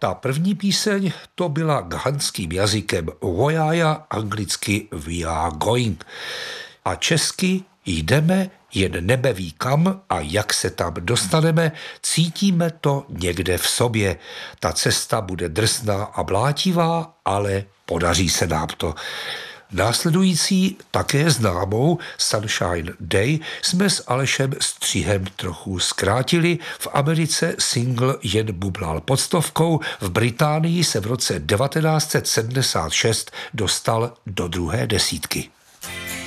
Ta první píseň to byla ghanským jazykem Vojaja, anglicky We are going. A česky jdeme, jen nebe ví kam a jak se tam dostaneme, cítíme to někde v sobě. Ta cesta bude drsná a blátivá, ale podaří se nám to. Následující, také známou Sunshine Day jsme s Alešem Střihem trochu zkrátili. V Americe single jen bublal pod stovkou, v Británii se v roce 1976 dostal do 2. desítky.